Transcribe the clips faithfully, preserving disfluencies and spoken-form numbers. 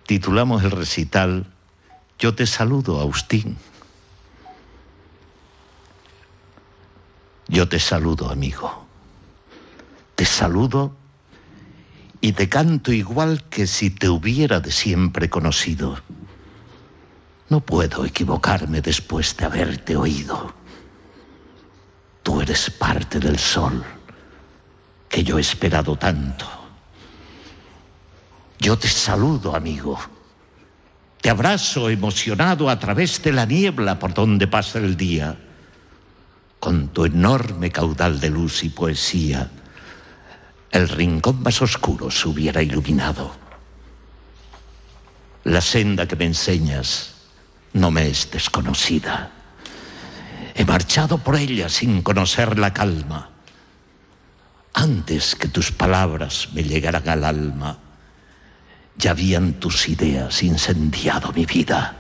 titulamos el recital Yo te saludo, Agustín. Yo te saludo, amigo. Te saludo y te canto igual que si te hubiera de siempre conocido. No puedo equivocarme después de haberte oído. Tú eres parte del sol que yo he esperado tanto. Yo te saludo, amigo. Te abrazo emocionado a través de la niebla por donde pasa el día. Con tu enorme caudal de luz y poesía, el rincón más oscuro se hubiera iluminado. La senda que me enseñas no me es desconocida. He marchado por ella sin conocer la calma. Antes que tus palabras me llegaran al alma, ya habían tus ideas incendiado mi vida.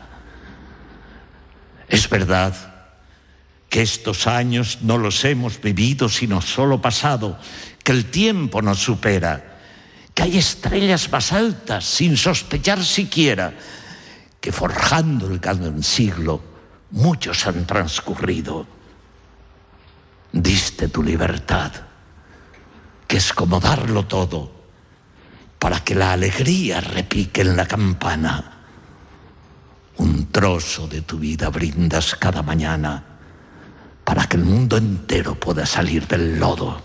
Es verdad que estos años no los hemos vivido sino solo pasado, que el tiempo nos supera, que hay estrellas más altas sin sospechar siquiera, que forjando el gran siglo muchos han transcurrido. Diste tu libertad, que es como darlo todo, para que la alegría repique en la campana. Un trozo de tu vida brindas cada mañana, para que el mundo entero pueda salir del lodo.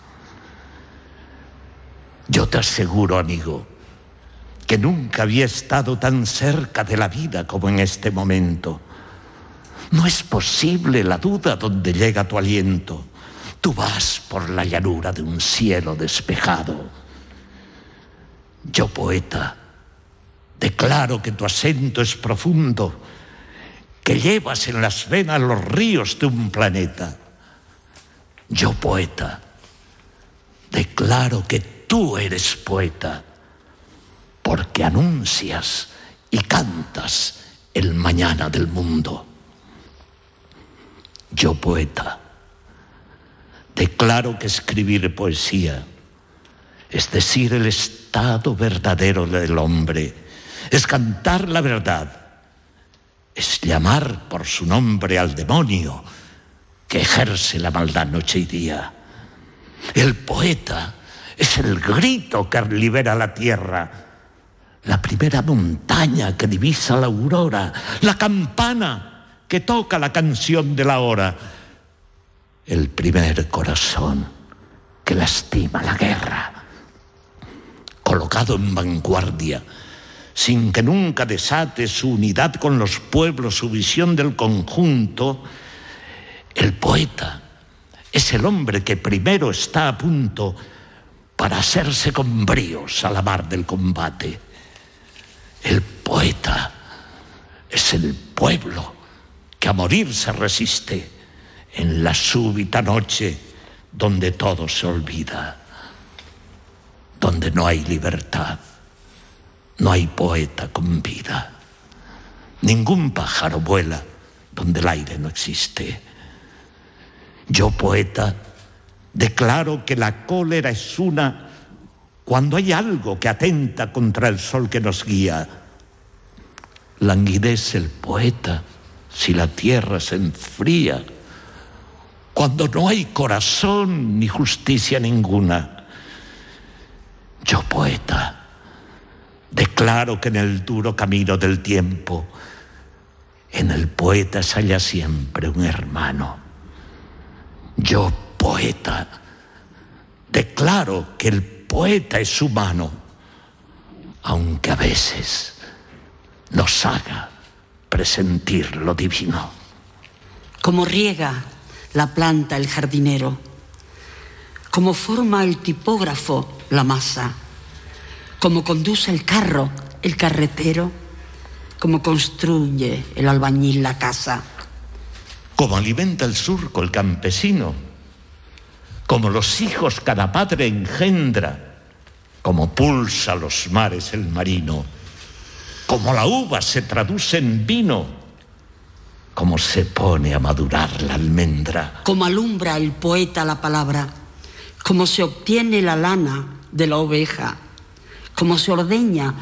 Yo te aseguro, amigo, que nunca había estado tan cerca de la vida como en este momento. No es posible la duda donde llega tu aliento. Tú vas por la llanura de un cielo despejado. Yo, poeta, declaro que tu acento es profundo, que llevas en las venas los ríos de un planeta. Yo, poeta, declaro que tú eres poeta, porque anuncias y cantas el mañana del mundo. Yo, poeta, declaro que escribir poesía, es decir, el estado verdadero del hombre, es cantar la verdad, es llamar por su nombre al demonio que ejerce la maldad noche y día. El poeta es el grito que libera la tierra, la primera montaña que divisa la aurora, la campana que toca la canción de la hora, el primer corazón que lastima la guerra. Colocado en vanguardia, sin que nunca desate su unidad con los pueblos, su visión del conjunto, el poeta es el hombre que primero está a punto para hacerse con bríos a la mar del combate. El poeta es el pueblo que a morir se resiste en la súbita noche donde todo se olvida, donde no hay libertad. No hay poeta con vida. Ningún pájaro vuela donde el aire no existe. Yo, poeta, declaro que la cólera es una cuando hay algo que atenta contra el sol que nos guía. Languidece el poeta si la tierra se enfría, cuando no hay corazón ni justicia ninguna. Yo, poeta, declaro que en el duro camino del tiempo, en el poeta se halla siempre un hermano. Yo, poeta, declaro que el poeta es humano, aunque a veces nos haga presentir lo divino. Como riega la planta el jardinero, como forma el tipógrafo la masa, como conduce el carro el carretero, como construye el albañil la casa. Como alimenta el surco el campesino, como los hijos cada padre engendra, como pulsa los mares el marino, como la uva se traduce en vino, como se pone a madurar la almendra. Como alumbra el poeta la palabra, como se obtiene la lana de la oveja, como se ordeña